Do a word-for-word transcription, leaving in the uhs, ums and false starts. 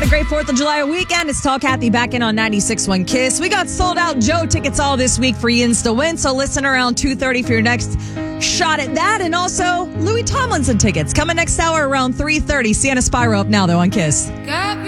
a great fourth of July weekend. It's Tall Kathy back in on ninety-six point one Kiss. We got sold out Joe tickets all this week for Yins to win, so listen around two thirty for your next shot at that. And also Louis Tomlinson tickets coming next hour around three thirty. Sienna Spyro up now, though, on Kiss.